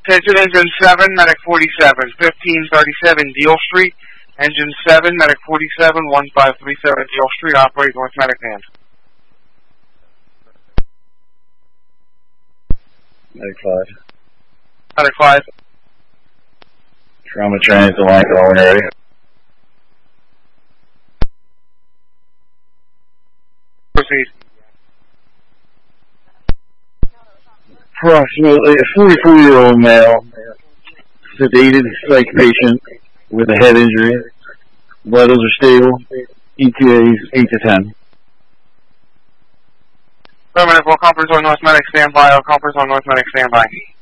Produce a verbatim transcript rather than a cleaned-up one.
Attention Engine seven, Medic forty-seven, fifteen thirty-seven Deal Street. Engine seven, Medic forty-seven, fifteen thirty-seven Deal Street. Operate North Medic Band. Medic five. Medic five. Trauma train to line calling ready. Proceed. Approximately a forty-four-year-old male, sedated psych patient with a head injury. Vitals are stable. E T As eight to ten. Affirmative. All conference on North Medic standby. All conference on North Medic standby.